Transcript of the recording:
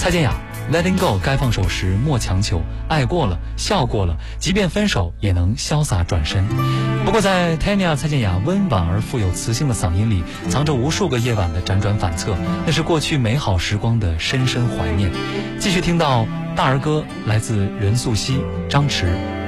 蔡健雅 Letting Go 该放手时莫强求，爱过了，笑过了，即便分手也能潇洒转身。不过在 Tanya 蔡健雅温婉而富有磁性的嗓音里，藏着无数个夜晚的辗转反侧，那是过去美好时光的深深怀念。继续听到大儿歌，来自任素汐、张弛。